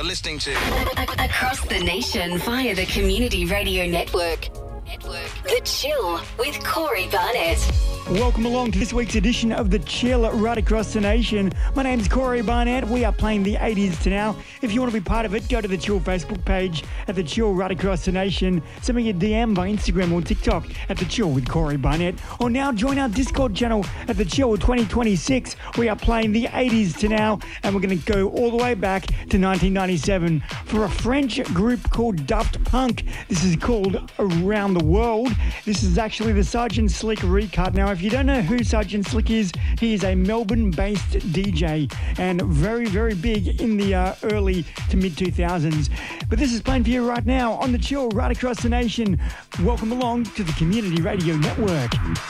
listening to Across the nation via the Community Radio Network. The Chill with Corey Barnett. Welcome along to this week's edition of The Chill right across the nation. My name's Corey Barnett. We are playing the 80s to now. If you want to be part of it, go to The Chill Facebook page at The Chill right across the nation. Send me a DM by Instagram or TikTok at The Chill with Corey Barnett. Or now join our Discord channel at The Chill 2026. We are playing the 80s to now, and we're going to go all the way back to 1997 for a French group called Daft Punk. This is called Around the World. This is actually the Sergeant Slick recut. Now, if you don't know who Sergeant Slick is, he is a Melbourne-based DJ and very, very big in the early to mid-2000s. But this is playing for you right now on The Chill right across the nation. Welcome along to the Community Radio Network.